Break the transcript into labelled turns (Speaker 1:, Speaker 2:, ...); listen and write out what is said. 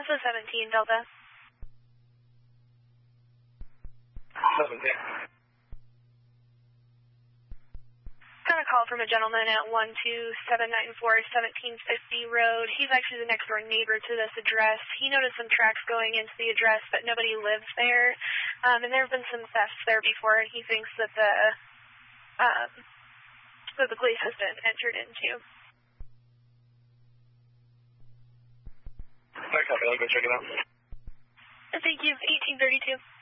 Speaker 1: This is 17, Delta.
Speaker 2: 17.
Speaker 1: Got a call from a gentleman at 12794 1750 Road. He's actually the next door neighbor to this address. He noticed some tracks going into the address, but nobody lives there. And there have been some thefts there before, and he thinks that the police has been entered into.
Speaker 2: Okay, I'll go check it out.
Speaker 1: Thank you. 1832.